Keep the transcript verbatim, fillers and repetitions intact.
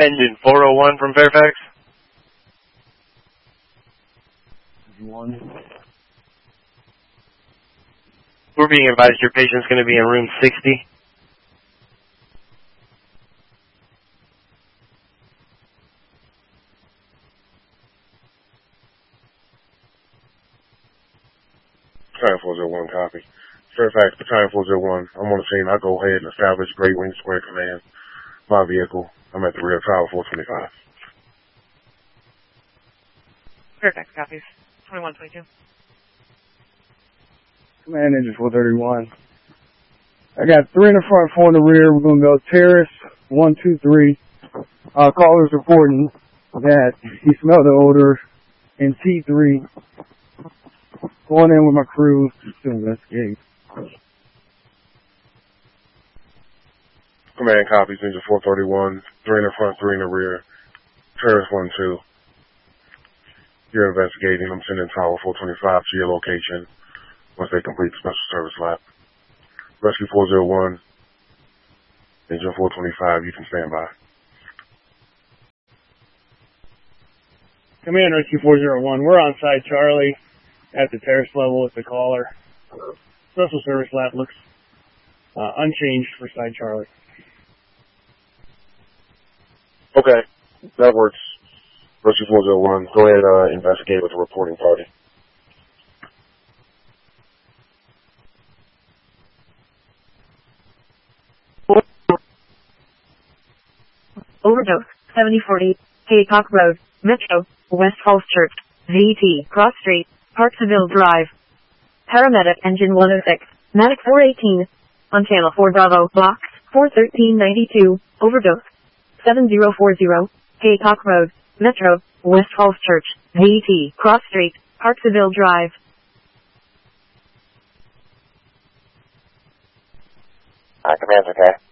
Engine four oh one from Fairfax. One. We're being advised your patient's going to be in room sixty. Battalion four oh one, copy. Fairfax, Battalion four oh one. I'm on the scene. I'll go ahead and establish Great Wing Square Command. My vehicle. I'm at the rear of Tower four twenty-five. Fairfax copies. twenty-one twenty-two. Command Engine four thirty-one. I got three in the front, four in the rear. We're going to go Terrace, one, two, three. Uh, caller's reporting that he smelled the odor in T three. Going in with my crew to investigate. Command copies, Engine four thirty-one. Three in the front, three in the rear. Terrace one, two. You're investigating. I'm sending Tower four twenty-five to your location once they complete the special service lap. Rescue four oh one. Engine four twenty-five, you can stand by. Command Rescue four oh one, we're on side Charlie at the terrace level with the caller. Special service lap looks uh, unchanged for side Charlie. Okay, that works. Rescue four oh one, go ahead and uh, investigate with the reporting party. Overdose, seventy forty, Haycock Road, Metro, West Falls Church, V T, Cross Street, Parksville Drive. Paramedic Engine one oh six, Medic four eighteen, on Channel four Bravo, Box four thirteen ninety-two, Overdose, seventy forty, Haycock Road, Metro, West Falls Church, V T, Cross Street, Parksville Drive. Uh, command's okay.